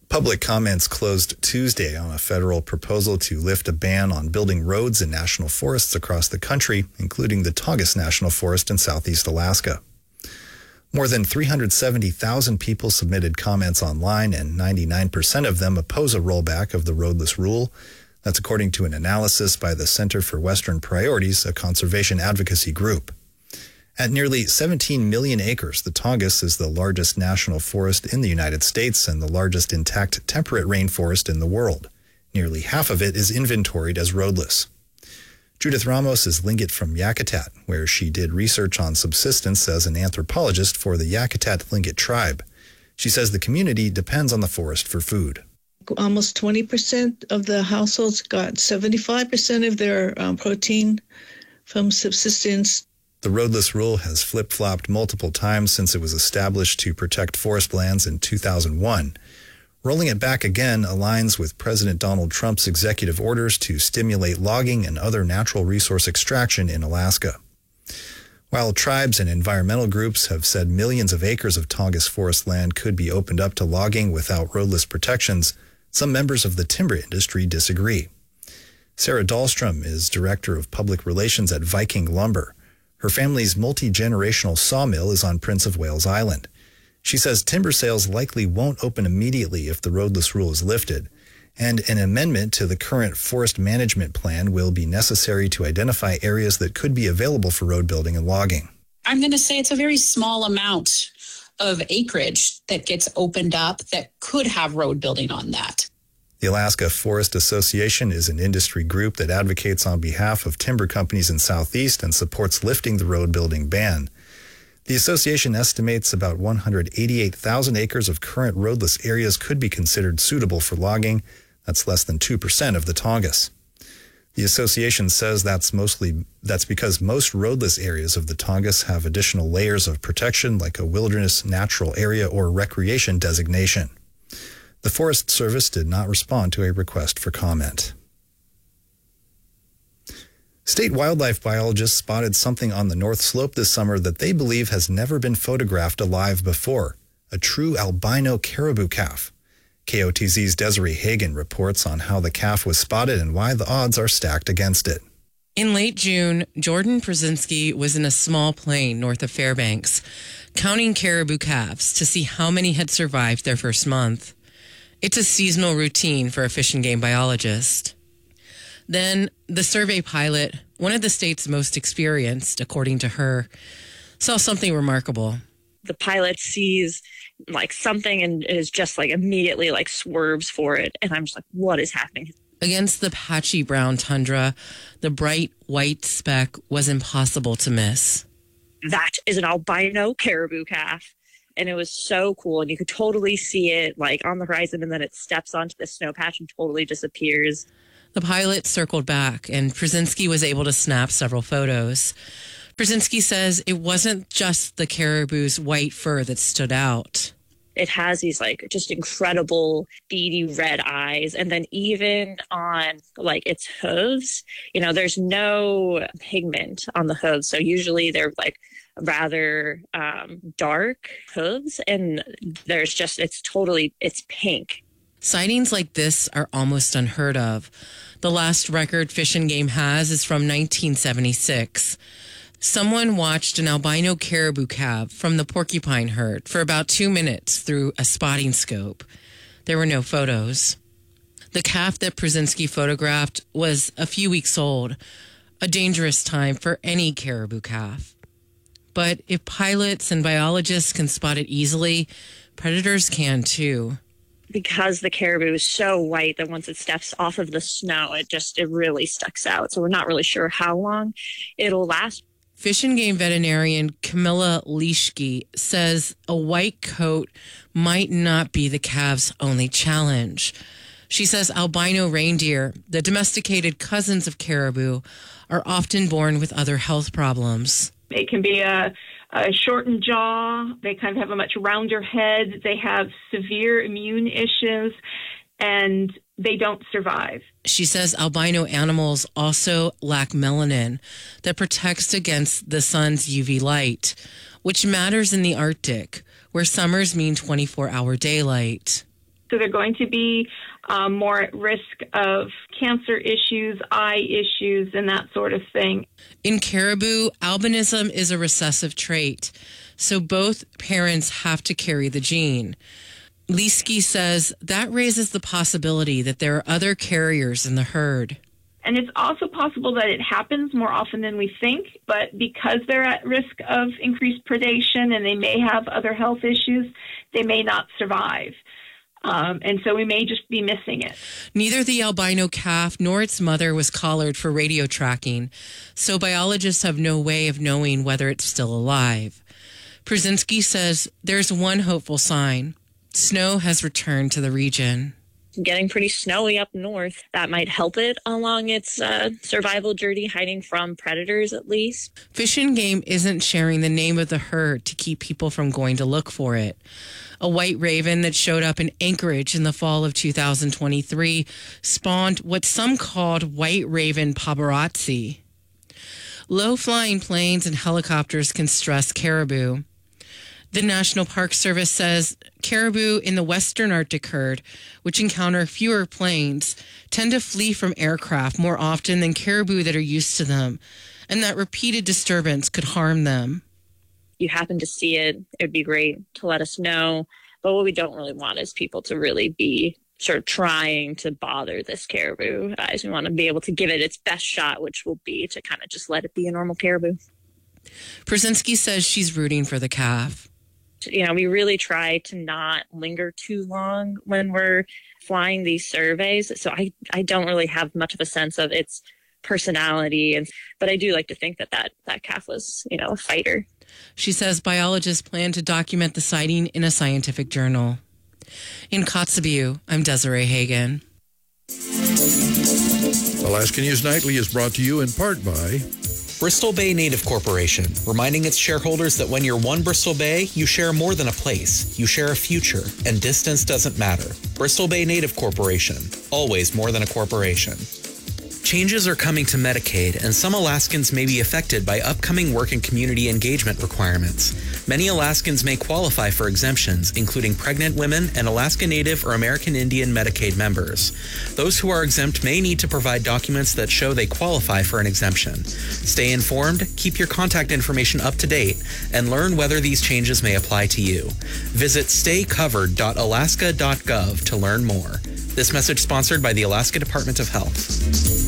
Public comments closed Tuesday on a federal proposal to lift a ban on building roads in national forests across the country, including the Tongass National Forest in southeast Alaska. More than 370,000 people submitted comments online, and 99% of them oppose a rollback of the roadless rule. That's according to an analysis by the Center for Western Priorities, a conservation advocacy group. At nearly 17 million acres, the Tongass is the largest national forest in the United States and the largest intact temperate rainforest in the world. Nearly half of it is inventoried as roadless. Judith Ramos is Tlingit from Yakutat, where she did research on subsistence as an anthropologist for the Yakutat Tlingit tribe. She says the community depends on the forest for food. Almost 20% of the households got 75% of their protein from subsistence. The roadless rule has flip-flopped multiple times since it was established to protect forest lands in 2001. Rolling it back again aligns with President Donald Trump's executive orders to stimulate logging and other natural resource extraction in Alaska. While tribes and environmental groups have said millions of acres of Tongass forest land could be opened up to logging without roadless protections, some members of the timber industry disagree. Sarah Dahlstrom is Director of Public Relations at Viking Lumber. Her family's multi-generational sawmill is on Prince of Wales Island. She says timber sales likely won't open immediately if the roadless rule is lifted, and an amendment to the current forest management plan will be necessary to identify areas that could be available for road building and logging. I'm going to say it's a very small amount of acreage that gets opened up that could have road building on that. The Alaska Forest Association is an industry group that advocates on behalf of timber companies in Southeast and supports lifting the road building ban. The association estimates about 188,000 acres of current roadless areas could be considered suitable for logging. That's less than 2% of the Tongass. The association says that's because most roadless areas of the Tongass have additional layers of protection like a wilderness natural area or recreation designation. The Forest Service did not respond to a request for comment. State wildlife biologists spotted something on the North Slope this summer that they believe has never been photographed alive before, a true albino caribou calf. KOTZ's Desiree Hagen reports on how the calf was spotted and why the odds are stacked against it. In late June, Jordan Przinski was in a small plain north of Fairbanks, counting caribou calves to see how many had survived their first month. It's a seasonal routine for a fish and game biologist. Then the survey pilot, one of the state's most experienced, according to her, saw something remarkable. The pilot sees like something and is just like immediately like swerves for it. And I'm just like, what is happening? Against the patchy brown tundra, the bright white speck was impossible to miss. That is an albino caribou calf. And it was so cool. And you could totally see it like on the horizon. And then it steps onto the snow patch and totally disappears. The pilot circled back and Przinski was able to snap several photos. Przinski says it wasn't just the caribou's white fur that stood out. It has these like just incredible beady red eyes. And then even on like its hooves, you know, there's no pigment on the hooves. So usually they're like rather dark hooves. And there's just, it's pink. Sightings like this are almost unheard of. The last record Fish and Game has is from 1976. Someone watched an albino caribou calf from the porcupine herd for about 2 minutes through a spotting scope. There were no photos. The calf that Przinski photographed was a few weeks old, a dangerous time for any caribou calf. But if pilots and biologists can spot it easily, predators can too. Because the caribou is so white that once it steps off of the snow, it really sticks out. So we're not really sure how long it'll last. Fish and Game veterinarian Camilla Lischke says a white coat might not be the calf's only challenge. She says albino reindeer, the domesticated cousins of caribou, are often born with other health problems. It can be a shortened jaw. They kind of have a much rounder head. They have severe immune issues, and they don't survive. She says albino animals also lack melanin that protects against the sun's UV light, which matters in the Arctic, where summers mean 24-hour daylight. So they're going to be more at risk of cancer issues, eye issues, and that sort of thing. In caribou, albinism is a recessive trait, so both parents have to carry the gene. Leeske says that raises the possibility that there are other carriers in the herd. And it's also possible that it happens more often than we think, but because they're at risk of increased predation and they may have other health issues, they may not survive. And so we may just be missing it. Neither the albino calf nor its mother was collared for radio tracking, so biologists have no way of knowing whether it's still alive. Przinski says there's one hopeful sign. Snow has returned to the region. Getting pretty snowy up north. That might help it along its survival journey, hiding from predators at least. Fish and Game isn't sharing the name of the herd to keep people from going to look for it. A white raven that showed up in Anchorage in the fall of 2023 spawned what some called white raven paparazzi. Low-flying planes and helicopters can stress caribou. The National Park Service says caribou in the western Arctic herd, which encounter fewer planes, tend to flee from aircraft more often than caribou that are used to them, and that repeated disturbance could harm them. You happen to see it, it would be great to let us know. But what we don't really want is people to really be sort of trying to bother this caribou. We want to be able to give it its best shot, which will be to kind of just let it be a normal caribou. Przinski says she's rooting for the calf. You know, we really try to not linger too long when we're flying these surveys. So I don't really have much of a sense of its personality. But I do like to think that calf was, a fighter. She says biologists plan to document the sighting in a scientific journal. In Kotzebue, I'm Desiree Hagen. Alaska News Nightly is brought to you in part by Bristol Bay Native Corporation, reminding its shareholders that when you're one Bristol Bay, you share more than a place. You share a future, and distance doesn't matter. Bristol Bay Native Corporation, always more than a corporation. Changes are coming to Medicaid, and some Alaskans may be affected by upcoming work and community engagement requirements. Many Alaskans may qualify for exemptions, including pregnant women and Alaska Native or American Indian Medicaid members. Those who are exempt may need to provide documents that show they qualify for an exemption. Stay informed, keep your contact information up to date, and learn whether these changes may apply to you. Visit staycovered.alaska.gov to learn more. This message sponsored by the Alaska Department of Health.